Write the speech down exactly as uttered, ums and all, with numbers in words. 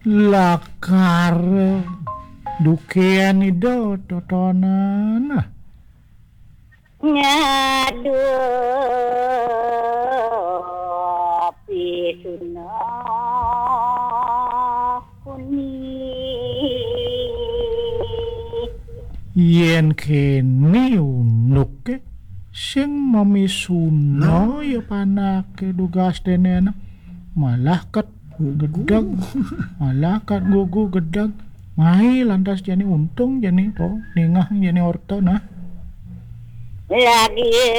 Lakar dukean ido totonan ah. Ngaduh pisuna kuni Yen kene unuk ke sing mamisuna ya panake dugas denena malah kat gedag malah kat gugu gedag mai lantas jani untung jani to ningah jani orto nah lagi